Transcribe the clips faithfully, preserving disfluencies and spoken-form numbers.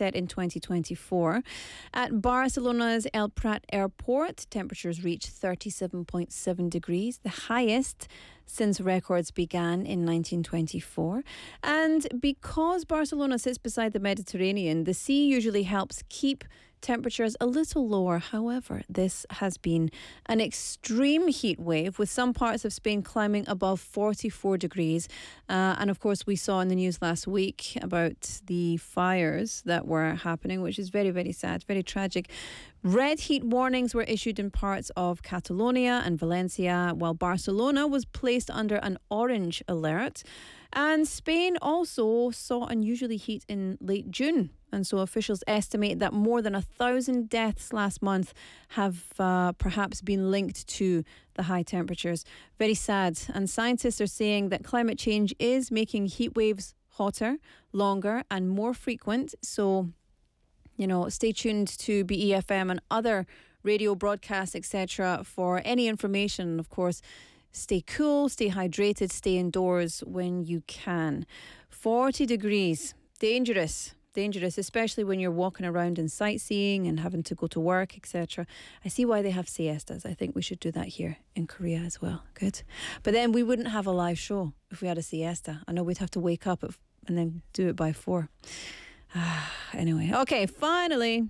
set in twenty twenty-four. At Barcelona's El Prat Airport, temperatures reached thirty-seven point seven degrees, the highest since records began in nineteen twenty-four. And because Barcelona sits beside the Mediterranean, the sea usually helps keep temperatures a little lower. However, this has been an extreme heat wave, with some parts of Spain climbing above forty-four degrees. Uh, and of course, we saw in the news last week about the fires that were happening, which is very, very sad, very tragic. Red heat warnings were issued in parts of Catalonia and Valencia, while Barcelona was placed under an orange alert. And Spain also saw unusually heat in late June. And so officials estimate that more than a thousand deaths last month have uh, perhaps been linked to the high temperatures. Very sad. And scientists are saying that climate change is making heat waves hotter, longer and more frequent. So, you know, stay tuned to B E F M and other radio broadcasts, et cetera for any information. Of course, stay cool, stay hydrated, stay indoors when you can. forty degrees, dangerous. Dangerous, especially when you're walking around and sightseeing and having to go to work, et cetera. I see why they have siestas. I think we should do that here in Korea as well. Good. But then we wouldn't have a live show if we had a siesta. I know we'd have to wake up at, and then do it by four. Anyway, okay, finally.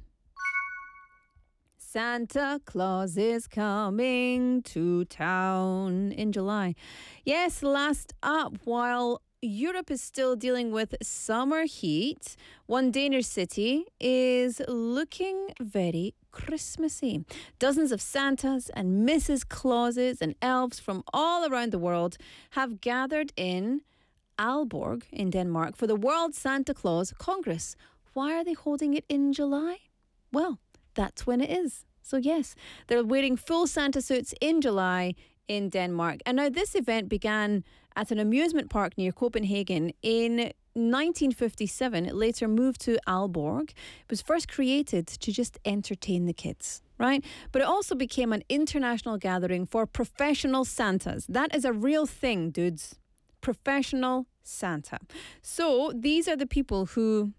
Santa Claus is coming to town in July. Yes, last up, while Europe is still dealing with summer heat, one Danish city is looking very Christmassy. Dozens of Santas and Missus Clauses and elves from all around the world have gathered in Aalborg in Denmark for the World Santa Claus Congress. Why are they holding it in July? Well, that's when it is. So yes, they're wearing full Santa suits in July in Denmark. And now this event began at an amusement park near Copenhagen in nineteen fifty-seven. It later moved to Aalborg. It was first created to just entertain the kids, right? But it also became an international gathering for professional Santas. That is a real thing, dudes. Professional Santa. So these are the people who,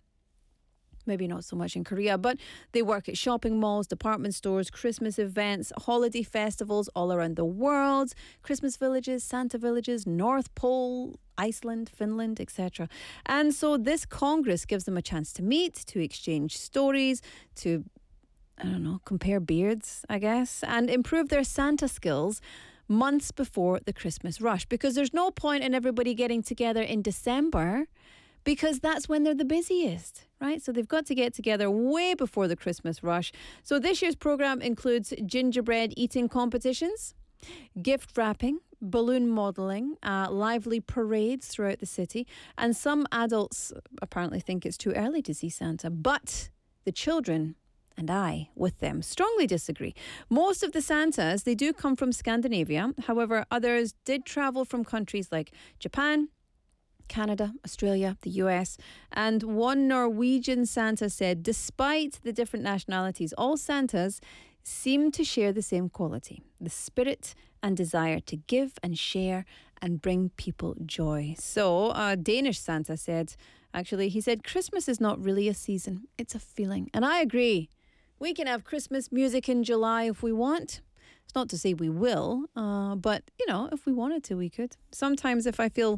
maybe not so much in Korea, but they work at shopping malls, department stores, Christmas events, holiday festivals all around the world, Christmas villages, Santa villages, North Pole, Iceland, Finland, et cetera. And so this Congress gives them a chance to meet, to exchange stories, to, I don't know, compare beards, I guess, and improve their Santa skills months before the Christmas rush. Because there's no point in everybody getting together in December, because that's when they're the busiest, right? So they've got to get together way before the Christmas rush. So this year's programme includes gingerbread eating competitions, gift wrapping, balloon modelling, uh, lively parades throughout the city. And some adults apparently think it's too early to see Santa, but the children and I with them strongly disagree. Most of the Santas, they do come from Scandinavia. However, others did travel from countries like Japan, Canada, Australia, the U S. And one Norwegian Santa said, despite the different nationalities, all Santas seem to share the same quality, the spirit and desire to give and share and bring people joy. So a Danish Santa said, actually, he said, Christmas is not really a season, it's a feeling. And I agree. We can have Christmas music in July if we want. It's not to say we will, uh, but, you know, if we wanted to, we could. Sometimes if I feel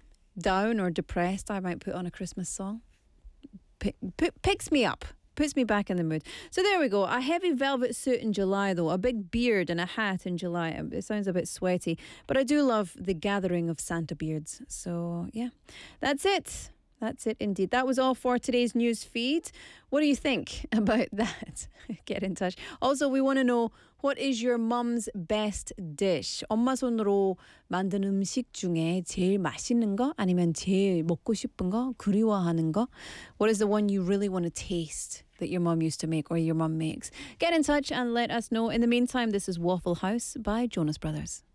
down or depressed, I might put on a Christmas song. Pick, pick, picks me up, puts me back in the mood. So there we go. A heavy velvet suit in July, though. A big beard and a hat in July. It sounds a bit sweaty, but I do love the gathering of Santa beards. So yeah, that's it. That's it indeed. That was all for today's news feed. What do you think about that? Get in touch. Also, we want to know, what is your mum's best dish? 엄마 손으로 만든 음식 중에 제일 맛있는 거? 아니면 제일 먹고 싶은 거? 그리워하는 거? What is the one you really want to taste that your mum used to make or your mum makes? Get in touch and let us know. In the meantime, this is Waffle House by Jonas Brothers.